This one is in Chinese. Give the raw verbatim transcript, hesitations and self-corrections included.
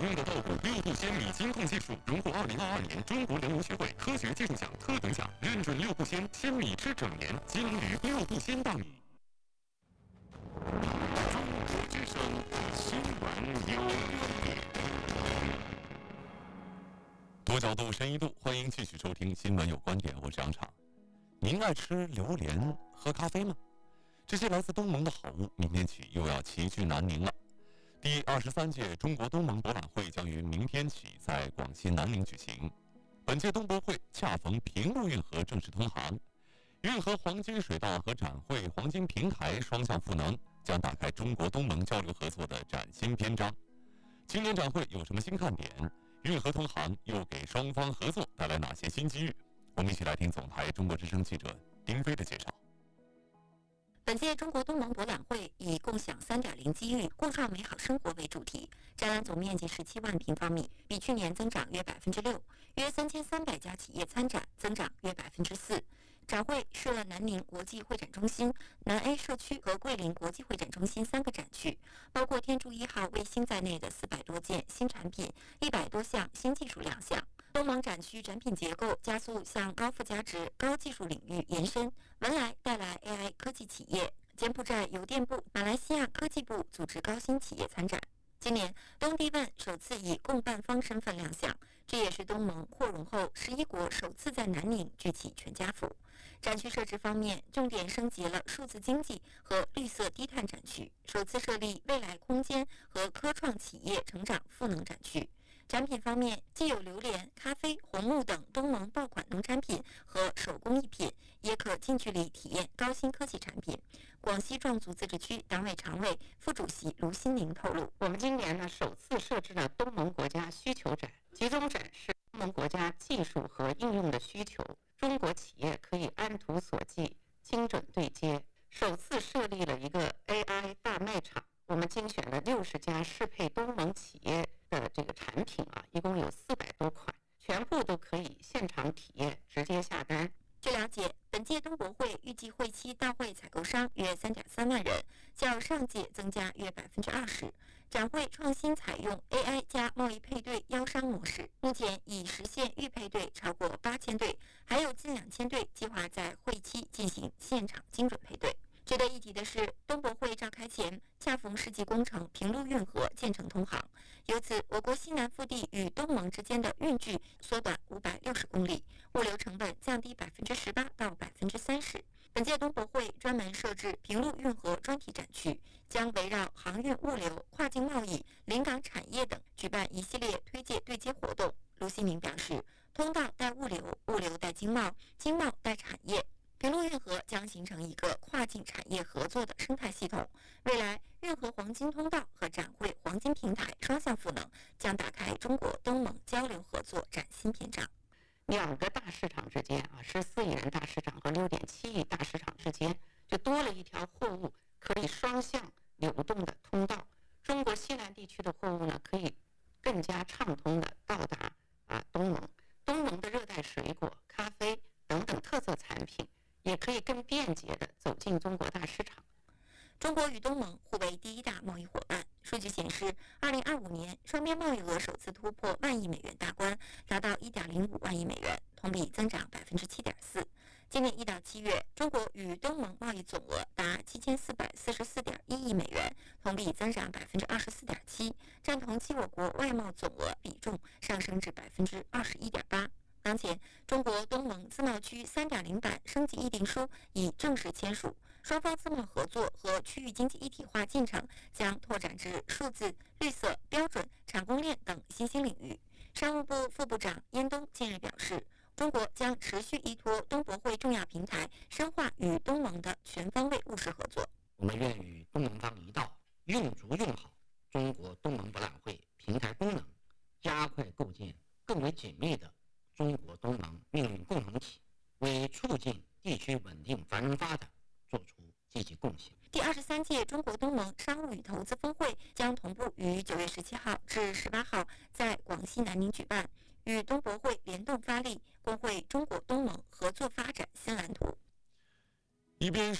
用的稻谷六步鲜米金控技术荣获二零二二年中国人民学会科学技术奖特等奖，认准六步鲜鲜米吃整年，金鱼六步鲜大米。中国之声新闻有观点，多角度深一度，欢迎继续收听新闻有观点，我是杨畅。您爱吃榴莲、喝咖啡吗？这些来自东盟的好物，明天起又要齐聚南宁了。第二十三届中国东盟博览会将于明天起在广西南宁举行。本届东博会恰逢平陆运河正式通航，运河黄金水道和展会黄金平台双向赋能，将打开中国东盟交流合作的崭新篇章。今年展会有什么新看点？运河通航又给双方合作带来哪些新机遇？我们一起来听总台中国之声记者丁飞的介绍。 本届中国东盟博览会以共享 三点零 机遇，共创美好生活为主题。展览总面积十七万平方米，比去年增长约百分之六，约三千三百家企业参展，增长约百分之四。展会设南宁国际会展中心、南 A 社区和桂林国际会展中心三个展区，包括天柱一号卫星在内的四百多件新产品、一百多项新技术亮相。东盟展区展品结构加速向高附加值、高技术领域延伸，文莱带来 A I 科技企业，柬埔寨邮电部、马来西亚科技部组织高新企业参展。今年，东帝汶首次以共办方身份亮相，这也是东盟扩容后十一国首次在南宁举起全家福。展区设置方面，重点升级了数字经济和绿色低碳展区，首次设立未来空间和科创企业成长赋能展区。产品方面，既有榴莲、咖啡、红木等东盟爆款农产品和手工艺品，也可近距离体验高新科技产品。广西壮族自治区党委常委、副主席卢新宁透露， 我们今年呢首次设置了东盟国家需求展，集中展示东盟国家技术和应用的需求，中国企业可以按图索骥，精准对接。首次设立了一个 A I 大卖场，我们精选了六十家适配东盟企业的这个产品啊，一共有四百多款，全部都可以现场体验，直接下单。 据了解，本届东博会预计会期到会采购商约 三点三万人，较上届增加约 百分之二十。展会创新采用 A I 加贸易配对邀商模式，目前已实现预配对超过八千对，还有近两千对计划在会期进行现场精准配对。值得一提的是，东博会召开前，恰逢世纪工程平陆运河建成通航，由此我国西南腹地与东盟之间的运距缩短五百六十公里，物流成本降低百分之十八到百分之三十。本届东博会专门设置平陆运河专题展区，将围绕航运物流、跨境贸易、临港产业等举办一系列推介对接活动。卢新宁表示，通道带物流，物流带经贸，经贸带产业。平陆运河将形成一个跨境产业合作的生态系统，未来运河黄金通道和展会黄金平台双向赋能，将打开中国东盟交流合作崭新篇章。 两个大市场之间啊，十四亿人大市场和六点七亿大市场之间，就多了一条货物可以双向流动的通道。中国西南地区的货物呢，可以更加畅通的到达啊东盟。东盟的热带水果、咖啡等等特色产品，也可以更便捷地走进中国大市场。 中国与东盟互为第一大贸易伙伴。数据显示，二零二五年双边贸易额首次突破万亿美元大关，达到 一点零五万亿美元，同比增长 百分之七点四。今年一到七月，中国与东盟贸易总额达七千四百四十四点一亿美元，同比增长 百分之二十四点七，占同期我国外贸总额比重上升至 百分之二十一点八。当前，中国东盟自贸区 三点零 版升级议定书已正式签署，双方自贸合作和区域经济一体化进程将拓展至数字、绿色、标准、产供链等新兴领域。商务部副部长燕东近日表示，中国将持续依托东博会重要平台，深化与东盟的全方位务实合作。 我们愿与东盟方一道，用足用好中国东盟博览会平台功能，加快构建更为紧密的中国东盟命运共同体，为促进地区稳定繁荣发展做出积极贡献。 第二十三届中国东盟商务与投资峰会将同步于九月十七号至十八号在广西南宁举办，与东博会联动发力，共绘中国东盟合作发展新蓝图。 一边是